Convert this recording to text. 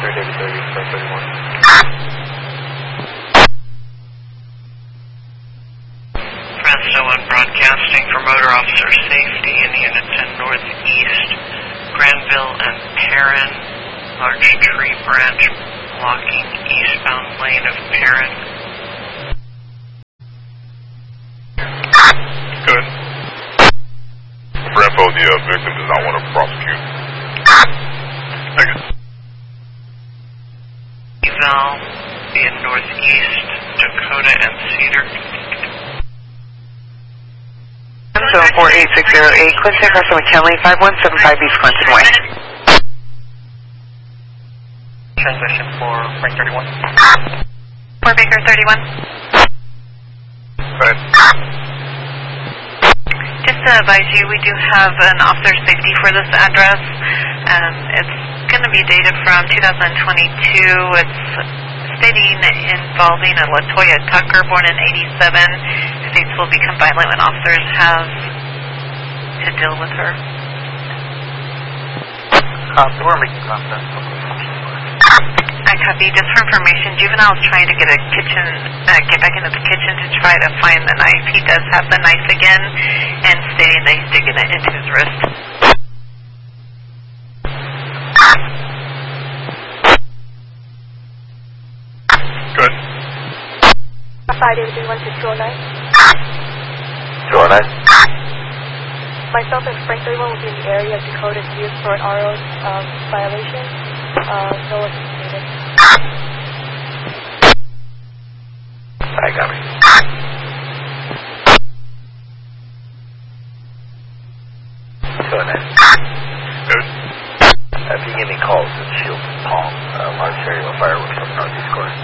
David 30, Spring 31. Fresno 1 broadcasting for motor officer safety in Unit 10 Northeast, Granville and Perrin, large tree branch blocking eastbound lane of Perrin. Good. For info, the victim does not want to prosecute. Negative. Eval in Northeast, Dakota and Cedar. Zone 48608, Clinton across McKinley, 5175 East Clinton Way. Transmission for Frank 31. For Baker 31. Go ahead. Just to advise you, we do have an officer safety for this address. It's going to be dated from 2022. It's stating involving a LaToya Tucker, born in 87. States will become violent when officers have to deal with her. We're making contact. I copy. Just for information, juvenile is trying to get get back into the kitchen to try to find the knife. He does have the knife again, and stating that he's digging it into his wrist. Good. 5-8-1-6-209. 209. Myself and Frank 31 will be in the area of Dakota to use for an RO violation. No one is needed. I got me. Good. If you give me calls, it's Shield Palm, large area of fireworks up Northeast Course.